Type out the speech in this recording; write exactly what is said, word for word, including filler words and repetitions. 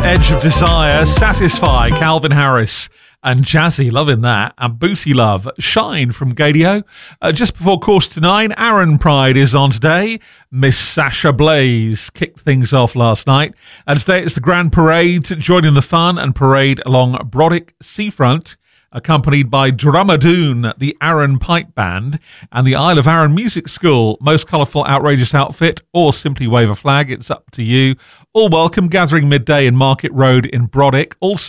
Edge of Desire, Satisfy, Calvin Harris and Jazzy, loving that. And Boosie Love, Shine from Gadio. Uh, just before course to nine, Aaron Pride is on today. Miss Sasha Blaze kicked things off last night. And today it's the Grand Parade, joining the fun and parade along Brodick Seafront, accompanied by Drummadoon, the Arran Pipe Band, and the Isle of Arran Music School. Most colourful, outrageous outfit, or simply wave a flag, it's up to you. All welcome, gathering midday in Market Road in Brodick. Also